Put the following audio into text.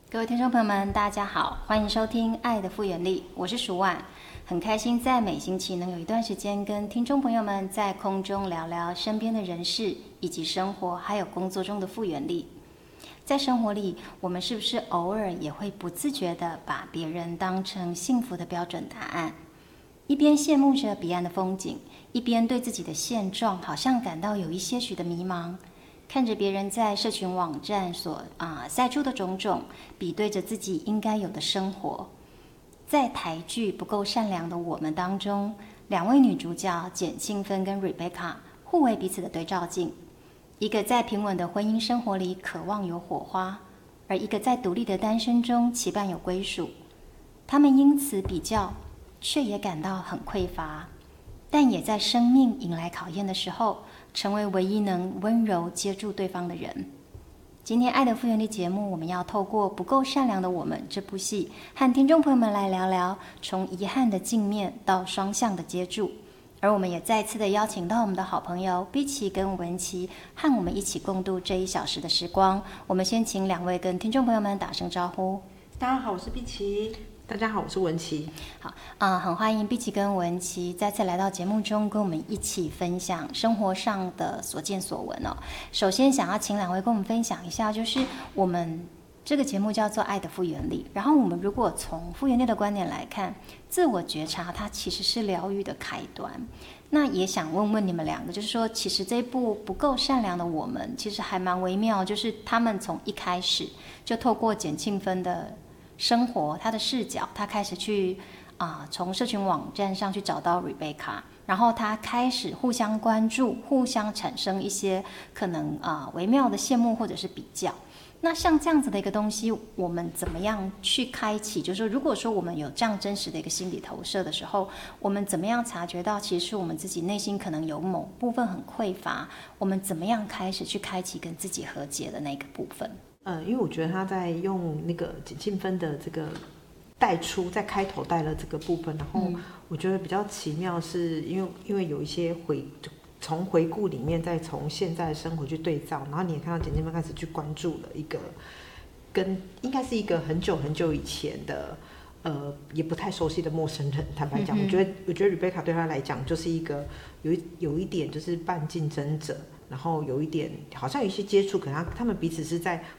各位听众朋友们，大家好，欢迎收听《爱的复原力》，我是舒婉，很开心在每星期能有一段时间跟听众朋友们在空中聊聊身边的人事，以及生活还有工作中的复原力。在生活里，我们是不是偶尔也会不自觉地把别人当成幸福的标准答案？一边羡慕着彼岸的风景，一边对自己的现状好像感到有一些许的迷茫。看着别人在社群网站所晒出的种种，比对着自己应该有的生活。在台剧《不够善良的我们》当中，两位女主角简庆芬跟 Rebecca 互为彼此的对照镜，一个在平稳的婚姻生活里渴望有火花，而一个在独立的单身中期盼有归属。他们因此比较，却也感到很匮乏，但也在生命迎来考验的时候，成为唯一能温柔接住对方的人。今天爱的复原力节目，我们要透过《不够善良的我们》这部戏，和听众朋友们来聊聊从遗憾的镜面到双向的接住。而我们也再次的邀请到我们的好朋友碧琪跟文琪，和我们一起共度这1小时的时光。我们先请两位跟听众朋友们打声招呼。 大家好，我是碧琪。大家好，我是文琪。 好，很欢迎碧琪跟文琪再次来到节目中，跟我们一起分享生活上的所见所闻哦。首先，想要请两位跟我们分享一下，就是我们这个节目叫做《爱的复原力》，然后我们如果从复原力的观点来看，自我觉察它其实是疗愈的开端。那也想问问你们两个，就是说，其实这一部不够善良的我们，其实还蛮微妙，就是他们从一开始就透过简庆芬的生活，他的视角，他开始去从社群网站上去找到 Rebecca， 然后他开始互相关注，互相产生一些可能微妙的羡慕或者是比较。那像这样子的一个东西，我们怎么样去开启？就是说，如果说我们有这样真实的一个心理投射的时候，我们怎么样察觉到其实是我们自己内心可能有某部分很匮乏？我们怎么样开始去开启跟自己和解的那个部分？ 因为我觉得他在用那个简庆芬的这个带出，在开头带了这个部分，然后我觉得比较奇妙是因为有一些从回顾里面，再从现在的生活去对照，然后你也看到简庆芬开始去关注了一个应该是一个很久很久以前的也不太熟悉的陌生人。坦白讲，我觉得 Rebecca 对他来讲就是一个有一点就是半竞争者，然后有一点好像有一些接触，可能他们彼此是在